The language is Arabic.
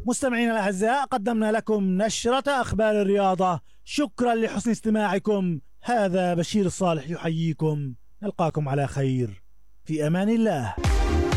مستمعينا الأعزاء، قدمنا لكم نشرة أخبار الرياضة. شكرا لحسن استماعكم. هذا بشير الصالح يحييكم. نلقاكم على خير، في أمان الله.